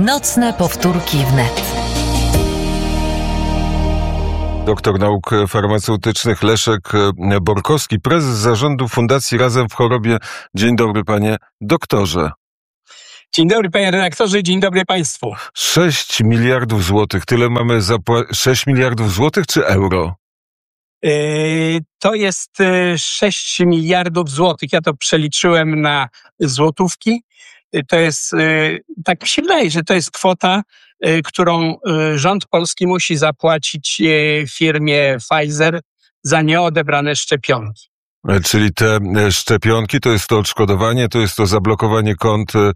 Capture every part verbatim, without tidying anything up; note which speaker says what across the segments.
Speaker 1: Nocne powtórki wnet.
Speaker 2: Doktor nauk farmaceutycznych Leszek Borkowski, prezes zarządu Fundacji Razem w Chorobie. Dzień dobry, panie doktorze.
Speaker 3: Dzień dobry, panie redaktorze, dzień dobry państwu.
Speaker 2: sześć miliardów złotych, tyle mamy zapłacić. sześć miliardów złotych czy euro?
Speaker 3: Yy, to jest sześć miliardów złotych. Ja to przeliczyłem na złotówki. To jest, yy, tak mi się wydaje, że to jest kwota, yy, którą yy, rząd polski musi zapłacić yy, firmie Pfizer za nieodebrane szczepionki.
Speaker 2: Czyli te szczepionki, to jest to odszkodowanie, to jest to zablokowanie kont e,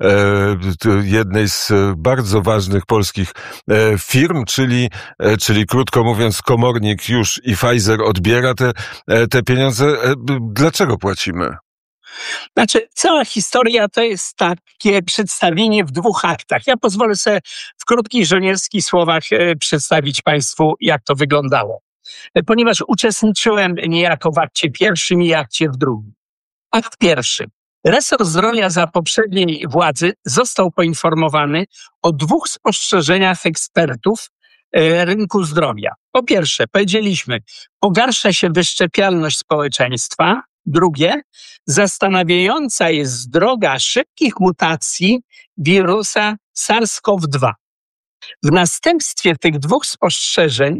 Speaker 2: jednej z bardzo ważnych polskich e, firm, czyli, e, czyli krótko mówiąc komornik już i Pfizer odbiera te, e, te pieniądze. E, dlaczego płacimy?
Speaker 3: Znaczy, cała historia to jest takie przedstawienie w dwóch aktach. Ja pozwolę sobie w krótkich żołnierskich słowach e, przedstawić państwu, jak to wyglądało. Ponieważ uczestniczyłem niejako w akcie pierwszym i akcie w drugim. Akt pierwszy. Resort Zdrowia za poprzedniej władzy został poinformowany o dwóch spostrzeżeniach ekspertów rynku zdrowia. Po pierwsze, powiedzieliśmy, pogarsza się wyszczepialność społeczeństwa. Drugie, zastanawiająca jest droga szybkich mutacji wirusa SARS-CoV dwa. W następstwie tych dwóch spostrzeżeń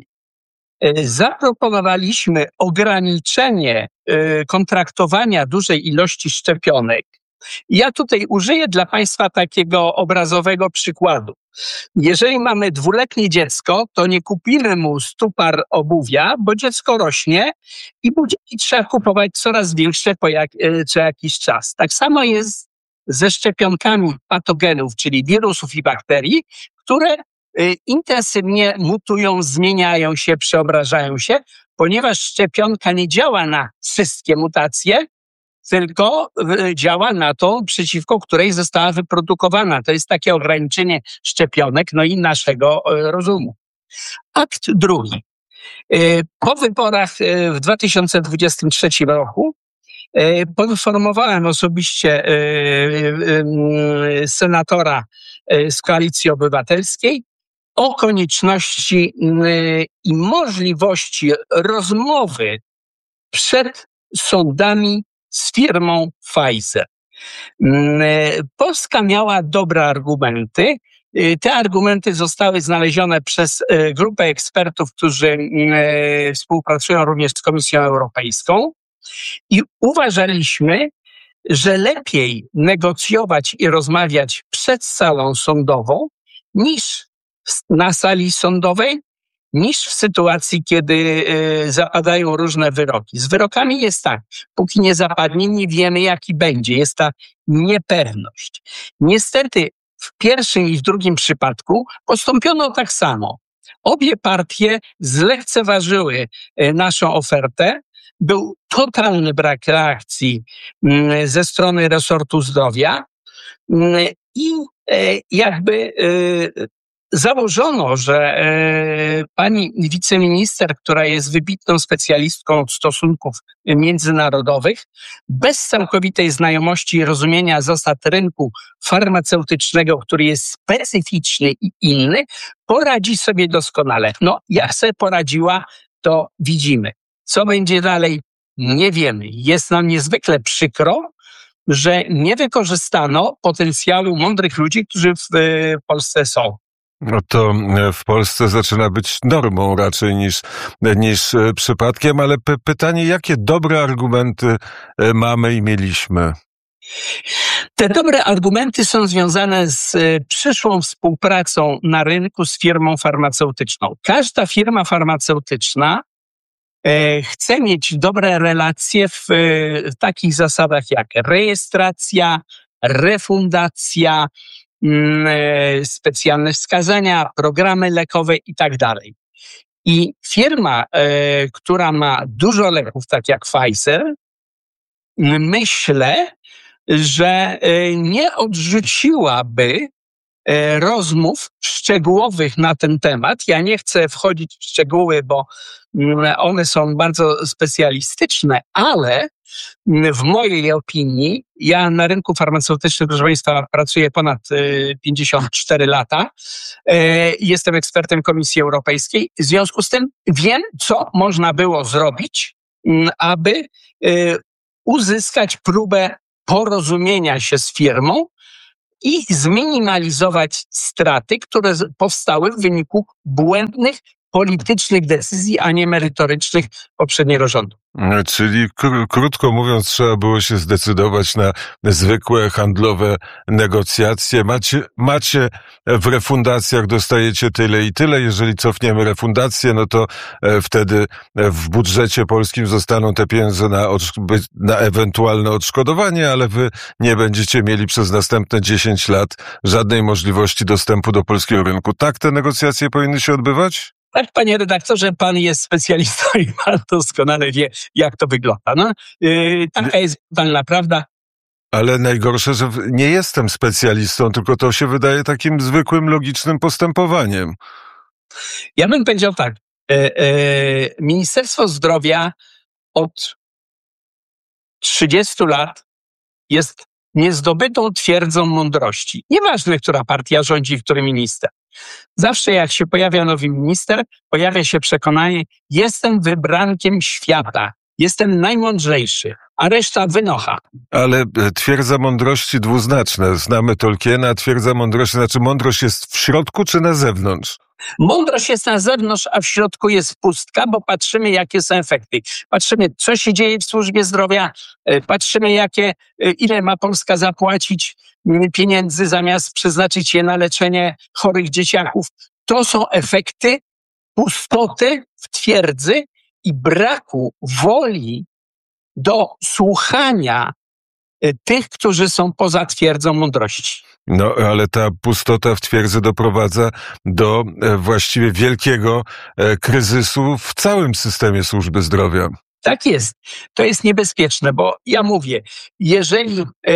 Speaker 3: zaproponowaliśmy ograniczenie kontraktowania dużej ilości szczepionek. Ja tutaj użyję dla państwa takiego obrazowego przykładu. Jeżeli mamy dwuletnie dziecko, to nie kupimy mu stu par obuwia, bo dziecko rośnie i budziki trzeba kupować coraz większe po jak, co jakiś czas. Tak samo jest ze szczepionkami patogenów, czyli wirusów i bakterii, które intensywnie mutują, zmieniają się, przeobrażają się, ponieważ szczepionka nie działa na wszystkie mutacje, tylko działa na tą, przeciwko której została wyprodukowana. To jest takie ograniczenie szczepionek, no i naszego rozumu. Akt drugi. Po wyborach w dwa tysiące dwudziestym trzecim roku poinformowałem osobiście senatora z Koalicji Obywatelskiej o konieczności i możliwości rozmowy przed sądami z firmą Pfizer. Polska miała dobre argumenty. Te argumenty zostały znalezione przez grupę ekspertów, którzy współpracują również z Komisją Europejską i uważaliśmy, że lepiej negocjować i rozmawiać przed salą sądową niż na sali sądowej, niż w sytuacji, kiedy y, zapadają różne wyroki. Z wyrokami jest tak, póki nie zapadnie, nie wiemy, jaki będzie. Jest ta niepewność. Niestety w pierwszym i w drugim przypadku postąpiono tak samo. Obie partie zlekceważyły y, naszą ofertę. Był totalny brak reakcji y, ze strony resortu zdrowia y, i y, jakby y, założono, że e, pani wiceminister, która jest wybitną specjalistką od stosunków międzynarodowych, bez całkowitej znajomości i rozumienia zasad rynku farmaceutycznego, który jest specyficzny i inny, poradzi sobie doskonale. No, jak sobie poradziła, to widzimy. Co będzie dalej? Nie wiemy. Jest nam niezwykle przykro, że nie wykorzystano potencjału mądrych ludzi, którzy w, w Polsce są.
Speaker 2: No to w Polsce zaczyna być normą raczej niż, niż przypadkiem, ale p- pytanie, jakie dobre argumenty mamy i mieliśmy?
Speaker 3: Te dobre argumenty są związane z przyszłą współpracą na rynku z firmą farmaceutyczną. Każda firma farmaceutyczna e, chce mieć dobre relacje w, w takich zasadach jak rejestracja, refundacja, specjalne wskazania, programy lekowe i tak dalej. I firma, e, która ma dużo leków, tak jak Pfizer, myślę, że e, nie odrzuciłaby e, rozmów szczegółowych na ten temat. Ja nie chcę wchodzić w szczegóły, bo one są bardzo specjalistyczne, ale W mojej opinii, ja na rynku farmaceutycznym, proszę Państwa, pracuję ponad pięćdziesiąt cztery lata. Jestem ekspertem Komisji Europejskiej. W związku z tym wiem, co można było zrobić, aby uzyskać próbę porozumienia się z firmą i zminimalizować straty, które powstały w wyniku błędnych politycznych decyzji, a nie merytorycznych poprzedniego rządu.
Speaker 2: Czyli kr- krótko mówiąc, trzeba było się zdecydować na zwykłe handlowe negocjacje. Macie, macie w refundacjach, dostajecie tyle i tyle. Jeżeli cofniemy refundację, no to e, wtedy w budżecie polskim zostaną te pieniądze na, odsz- na ewentualne odszkodowanie, ale wy nie będziecie mieli przez następne dziesięć lat żadnej możliwości dostępu do polskiego rynku. Tak te negocjacje powinny się odbywać?
Speaker 3: Tak, panie redaktorze, pan jest specjalistą i pan doskonale wie, jak to wygląda. No, yy, taka jest brutalna prawda.
Speaker 2: Ale najgorsze, że nie jestem specjalistą, tylko to się wydaje takim zwykłym, logicznym postępowaniem.
Speaker 3: Ja bym powiedział tak. Yy, yy, Ministerstwo Zdrowia od trzydziestu lat jest niezdobytą twierdzą mądrości. Nieważne, która partia rządzi, który minister. Zawsze jak się pojawia nowy minister, pojawia się przekonanie, jestem wybrankiem świata, jestem najmądrzejszy, a reszta wynocha.
Speaker 2: Ale twierdza mądrości dwuznaczne. Znamy Tolkiena, twierdza mądrości, znaczy mądrość jest w środku czy na zewnątrz?
Speaker 3: Mądrość jest na zewnątrz, a w środku jest pustka, bo patrzymy, jakie są efekty. Patrzymy, co się dzieje w służbie zdrowia, patrzymy, jakie, ile ma Polska zapłacić pieniędzy, zamiast przeznaczyć je na leczenie chorych dzieciaków. To są efekty pustoty w twierdzy i braku woli do słuchania tych, którzy są poza twierdzą mądrości.
Speaker 2: No, ale ta pustota w twierdzy doprowadza do e, właściwie wielkiego e, kryzysu w całym systemie służby zdrowia.
Speaker 3: Tak jest. To jest niebezpieczne, bo ja mówię, jeżeli e,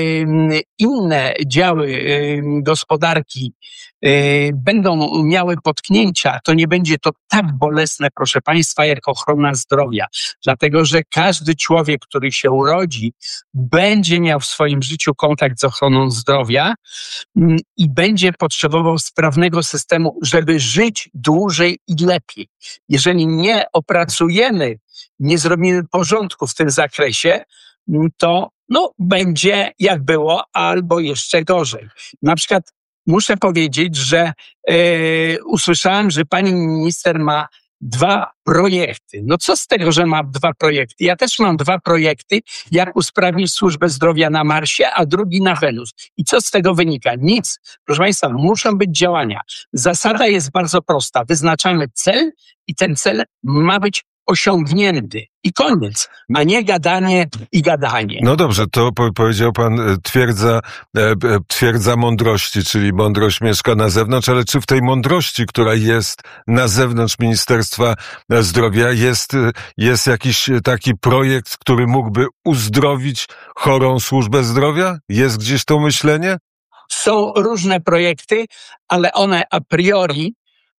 Speaker 3: inne działy e, gospodarki e, będą miały potknięcia, to nie będzie to tak bolesne, proszę Państwa, jak ochrona zdrowia. Dlatego, że każdy człowiek, który się urodzi, będzie miał w swoim życiu kontakt z ochroną zdrowia m, i będzie potrzebował sprawnego systemu, żeby żyć dłużej i lepiej. Jeżeli nie opracujemy, nie zrobimy porządku w tym zakresie, to no, będzie jak było, albo jeszcze gorzej. Na przykład muszę powiedzieć, że e, usłyszałem, że pani minister ma dwa projekty. No co z tego, że ma dwa projekty? Ja też mam dwa projekty, jak usprawnić służbę zdrowia na Marsie, a drugi na Wenus. I co z tego wynika? Nic. Proszę Państwa, muszą być działania. Zasada jest bardzo prosta. Wyznaczamy cel i ten cel ma być osiągnięty. I koniec. A nie gadanie i gadanie.
Speaker 2: No dobrze, to po- powiedział pan e, twierdza, e, e, twierdza mądrości, czyli mądrość mieszka na zewnątrz, ale czy w tej mądrości, która jest na zewnątrz Ministerstwa Zdrowia, jest, e, jest jakiś taki projekt, który mógłby uzdrowić chorą służbę zdrowia? Jest gdzieś to myślenie?
Speaker 3: Są różne projekty, ale one a priori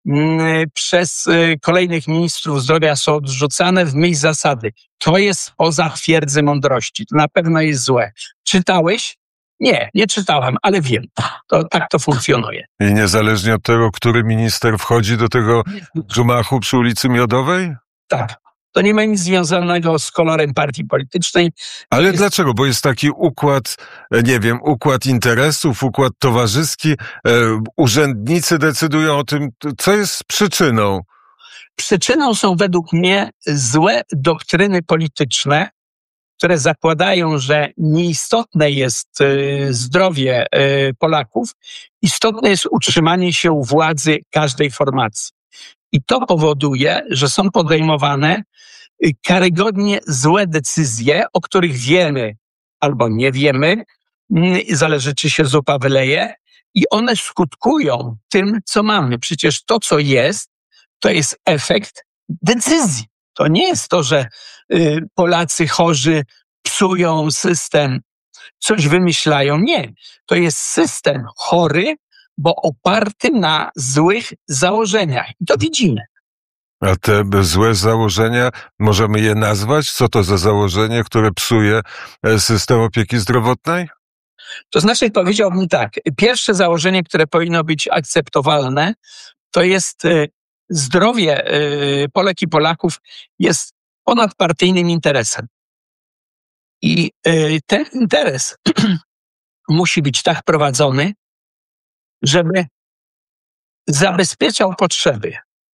Speaker 3: przez kolejnych ministrów zdrowia są odrzucane w myśl zasady. To jest poza twierdzy mądrości. To na pewno jest złe. Czytałeś? Nie, nie czytałem, ale wiem. To, tak to funkcjonuje.
Speaker 2: I niezależnie od tego, który minister wchodzi do tego gmachu przy ulicy Miodowej?
Speaker 3: Tak. To nie ma nic związanego z kolorem partii politycznej.
Speaker 2: Ale
Speaker 3: jest...
Speaker 2: dlaczego? Bo jest taki układ, nie wiem, układ interesów, układ towarzyski. E, urzędnicy decydują o tym, co jest przyczyną.
Speaker 3: Przyczyną są według mnie złe doktryny polityczne, które zakładają, że nieistotne jest y, zdrowie y, Polaków, istotne jest utrzymanie się u władzy każdej formacji. I to powoduje, że są podejmowane karygodnie złe decyzje, o których wiemy albo nie wiemy, zależy czy się zupa wyleje, i one skutkują tym, co mamy. Przecież to, co jest, to jest efekt decyzji. To nie jest to, że y, Polacy chorzy psują system, coś wymyślają. Nie. To jest system chory, bo oparty na złych założeniach. I to widzimy.
Speaker 2: A te złe założenia, możemy je nazwać? Co to za założenie, które psuje system opieki zdrowotnej?
Speaker 3: To znaczy, powiedziałbym tak, pierwsze założenie, które powinno być akceptowalne, to jest zdrowie Polek i Polaków jest ponadpartyjnym interesem. I ten interes musi być tak prowadzony, żeby zabezpieczał potrzeby